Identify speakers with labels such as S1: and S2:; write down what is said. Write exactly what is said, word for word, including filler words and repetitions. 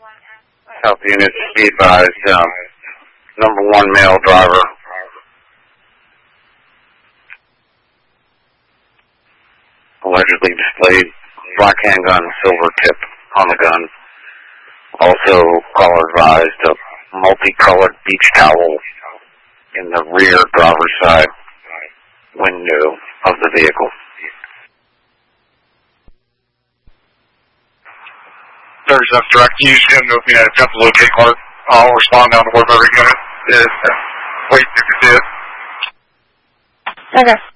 S1: South units, be advised, um, number one male driver. Allegedly displayed black handgun, silver tip on the gun. Also, caller advised a multicolored beach towel in the rear driver's side window of the vehicle.
S2: thirty-seven direct, use him to you know, attempt to locate Clark. I'll respond down to whatever unit is. Wait, you can see it.
S3: Okay.